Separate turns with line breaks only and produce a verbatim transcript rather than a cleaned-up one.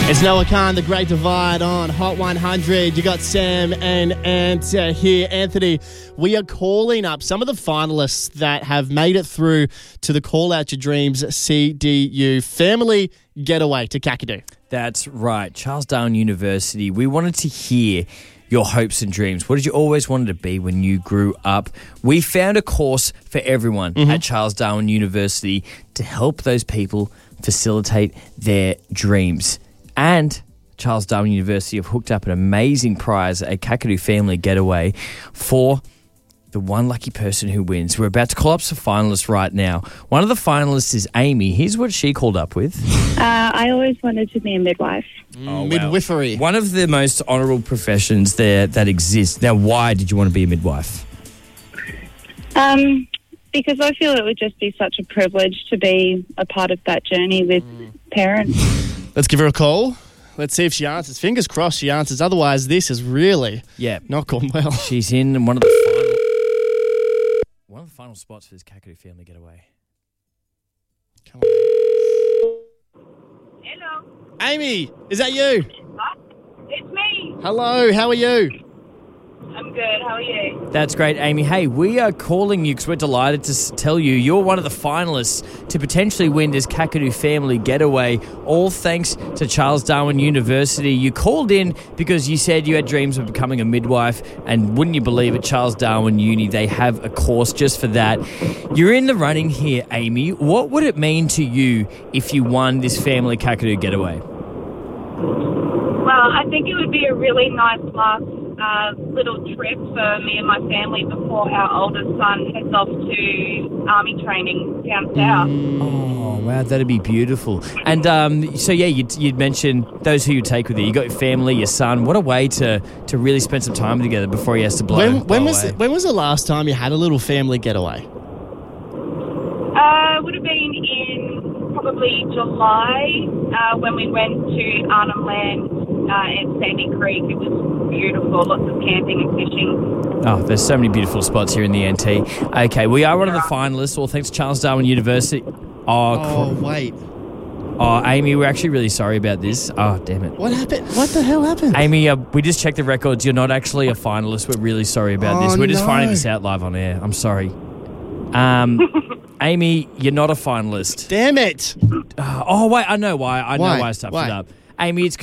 It's Noah Khan, The Great Divide on Hot one hundred. You got Sam and Ant uh, here. Anthony, we are calling up some of the finalists that have made it through to the Call Out Your Dreams C D U Family Getaway to Kakadu.
That's right. Charles Darwin University. We wanted to hear your hopes and dreams. What did you always wanted to be when you grew up? We found a course for everyone mm-hmm. at Charles Darwin University to help those people facilitate their dreams. And Charles Darwin University have hooked up an amazing prize, a Kakadu Family Getaway, for the one lucky person who wins. We're about to call up some finalists right now. One of the finalists is Amy. Here's what she called up with.
Uh, I always wanted to be a midwife.
Mm, oh, midwifery.
Wow. One of the most honourable professions there that exists. Now, why did you want to be a midwife?
Um, because I feel it would just be such a privilege to be a part of that journey with mm. parents.
Let's give her a call. Let's see if she answers. Fingers crossed she answers. Otherwise, this is really
yeah.
not gone well.
She's in one of the final one of the final spots for this Kakadu Family Getaway.
Come on.
Hello.
Amy, is that you?
It's me.
Hello, how are you?
I'm good. How are you?
That's great, Amy. Hey, we are calling you because we're delighted to s- tell you you're one of the finalists to potentially win this Kakadu Family Getaway, all thanks to Charles Darwin University. You called in because you said you had dreams of becoming a midwife, and wouldn't you believe it, Charles Darwin Uni, they have a course just for that. You're in the running here, Amy. What would it mean to you if you won this Family Kakadu Getaway?
Well, I think it would be a really nice last uh, little trip for me and my family before our oldest son heads off to army training down south.
Oh, wow, that'd be beautiful. And um, so, yeah, you'd, you'd mentioned those who you take with you. You got your family, your son. What a way to, to really spend some time together before he has to blow,
when,
blow
when was
away.
the, when was the last time you had a little family getaway?
Uh, would have been in probably July uh, when we went to Arnhem Land uh, and Sandy Creek. It was beautiful, lots of camping and fishing.
Oh, there's so many beautiful spots here in the N T. Okay, we are one of the finalists, all thanks to Charles Darwin University. Oh,
Oh, wait.
oh, Amy, we're actually really sorry about this. Oh, damn it.
What happened? What the hell happened?
Amy, uh, we just checked the records. You're not actually a finalist. We're really sorry about
Oh,
this. We're just
no.
finding this out live on air. I'm sorry. Um, Amy, you're not a finalist.
Damn it.
Uh, oh, wait, I know why. I
Why?
know why I stuffed
Why?
it up. Amy, it's